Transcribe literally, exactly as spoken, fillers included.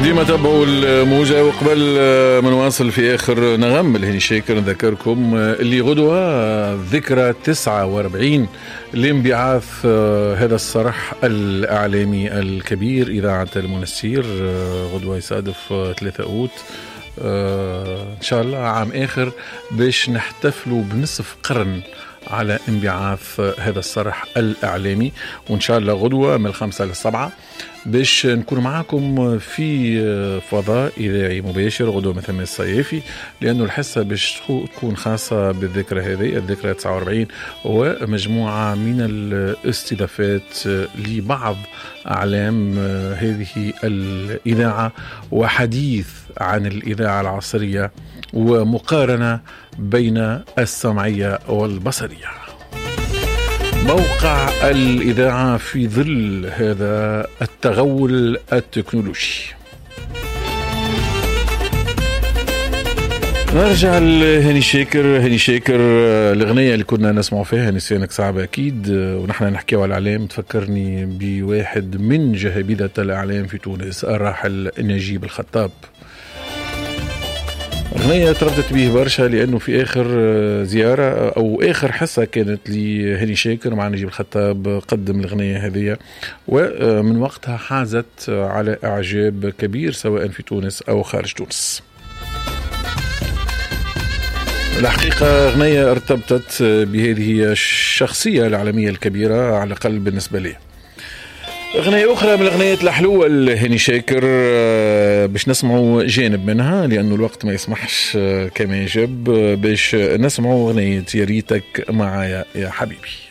ديما تابعوا الموجة. وقبل ما نواصل في آخر نغم الهني شاكر نذكركم اللي غدوة ذكرى تسعة وأربعين لانبعاث هذا الصرح الإعلامي الكبير إذاعة المنستير. غدوة يصادف ثلاثة أوت إن شاء الله عام آخر باش نحتفلوا بنصف قرن على انبعاث هذا الصرح الإعلامي. وإن شاء الله غدوة من الخمسة للسبعة باش نكون معاكم في فضاء إذاعي مباشر غدوة مثل الصيافي، لأنه الحصة باش تكون خاصة بالذكرى هذه الذكرى تسعة وأربعين ومجموعة من الاستضافات لبعض أعلام هذه الإذاعة وحديث عن الإذاعة العصرية ومقارنة بين السمعية والبصرية. موقع الإذاعة في ظل هذا التغول التكنولوجي. نرجع لهاني شاكر. هاني شاكر الأغنية اللي كنا نسمع فيها نسيانك صعبة أكيد، ونحن نحكي على الإعلام تفكرني بواحد من جهابذة الإعلام في تونس الراحل نجيب الخطاب. أغنية تربطت به برشا لأنه في آخر زيارة أو آخر حصة كانت لهاني شاكر مع نجيب الخطاب قدم الأغنية هذه، ومن وقتها حازت على إعجاب كبير سواء في تونس أو خارج تونس. الحقيقة أغنية ارتبطت بهذه الشخصية العالمية الكبيرة على الأقل بالنسبة لي. أغنية أخرى من الأغنيات الحلوة لهاني شاكر باش نسمعوا جانب منها لأنه الوقت ما يسمحش كما يجب، باش نسمعوا أغنية يا ريتك معايا يا حبيبي.